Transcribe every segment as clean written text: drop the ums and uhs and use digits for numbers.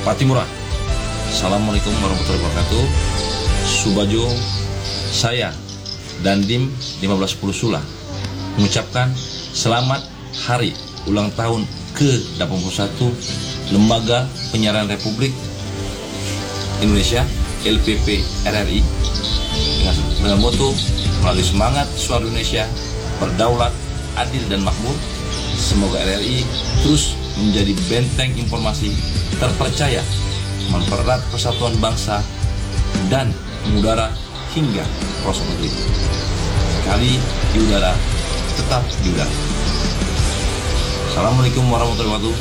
Patimura. Assalamualaikum warahmatullahi wabarakatuh. Subajo, saya Dandim 1510 Sula mengucapkan selamat hari ulang tahun ke-81 Lembaga Penyiaran Republik Indonesia LPP RRI dengan moto melalui semangat suara Indonesia berdaulat, adil dan makmur. Semoga RRI terus menjadi benteng informasi terpercaya, mempererat persatuan bangsa dan mengudara hingga pelosok negeri. Sekali di udara, tetap di udara. Assalamualaikum warahmatullahi wabarakatuh.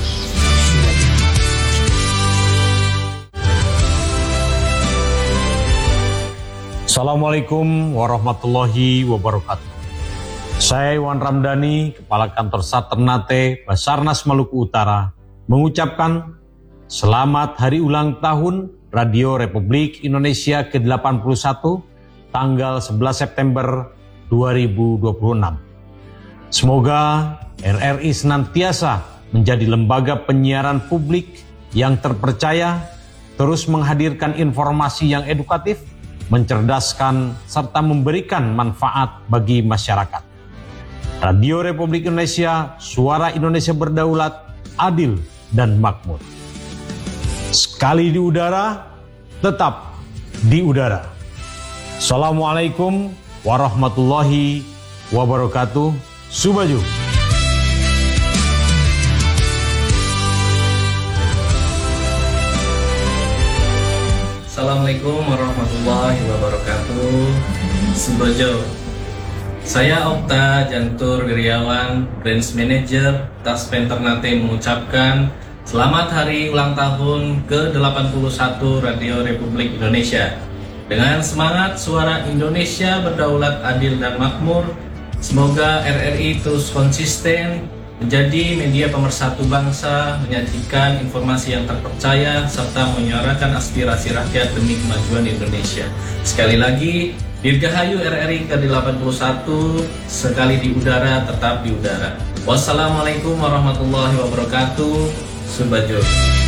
Assalamualaikum warahmatullahi wabarakatuh. Saya Iwan Ramdhani, Kepala Kantor Sat Ternate Basarnas Maluku Utara, mengucapkan selamat hari ulang tahun Radio Republik Indonesia ke-81 tanggal 11 September 2026. Semoga RRI senantiasa menjadi lembaga penyiaran publik yang terpercaya, terus menghadirkan informasi yang edukatif, mencerdaskan, serta memberikan manfaat bagi masyarakat. Radio Republik Indonesia, suara Indonesia berdaulat, adil, dan makmur. Sekali di udara, tetap di udara. Assalamualaikum warahmatullahi wabarakatuh. Subaju. Assalamualaikum warahmatullahi wabarakatuh. Subojo. Saya Okta Jantur Wiryawan, Branch Manager Taspen Ternate, mengucapkan selamat hari ulang tahun ke-81 Radio Republik Indonesia. Dengan semangat suara Indonesia berdaulat, adil dan makmur, semoga RRI terus konsisten menjadi media pemersatu bangsa, menyajikan informasi yang terpercaya, serta menyuarakan aspirasi rakyat demi kemajuan Indonesia. Sekali lagi, Dirgahayu RRI ke-81, sekali di udara, tetap di udara. Wassalamualaikum warahmatullahi wabarakatuh. Subajo.